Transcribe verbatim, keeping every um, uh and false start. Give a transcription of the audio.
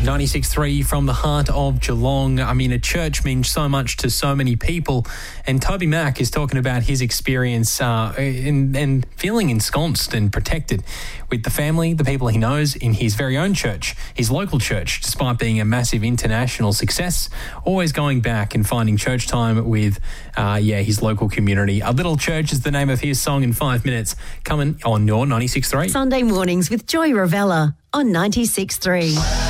ninety-six point three from the heart of Geelong. I mean, a church means so much to so many people. And Toby Mack is talking about his experience uh, in, and feeling ensconced and protected with the family, the people he knows in his very own church, his local church, despite being a massive international success, always going back and finding church time with, uh, yeah, his local community. A Little Church is the name of his song in five minutes, coming on your ninety-six point three. Sunday mornings with Joy Ravella on ninety-six point three.